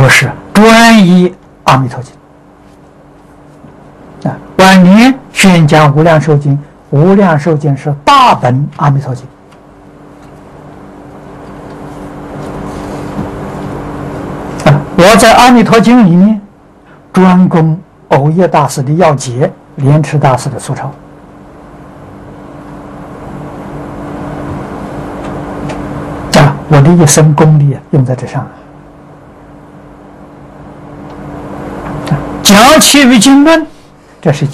我是专译阿弥陀经啊。晚年宣讲无量寿经，无量寿经是大本阿弥陀经。我在阿弥陀经里面专攻藕益大师的要解，莲池大师的疏钞。我的一生功力用在这上。讲其于经论，这是